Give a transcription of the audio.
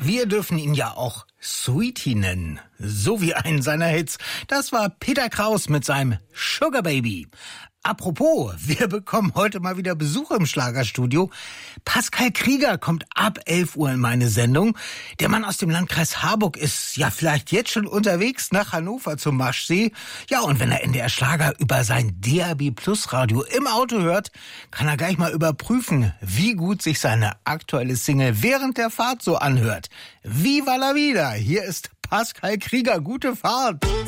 Wir dürfen ihn ja auch Sweetie nennen, so wie einen seiner Hits. Das war Peter Kraus mit seinem Sugar Baby. Apropos, wir bekommen heute mal wieder Besuch im Schlagerstudio. Pascal Krieger kommt ab 11 Uhr in meine Sendung. Der Mann aus dem Landkreis Harburg ist ja vielleicht jetzt schon unterwegs nach Hannover zum Maschsee. Ja, und wenn er NDR Schlager über sein DAB Plus Radio im Auto hört, kann er gleich mal überprüfen, wie gut sich seine aktuelle Single während der Fahrt so anhört. Viva la vida! Hier ist Pascal Krieger. Gute Fahrt!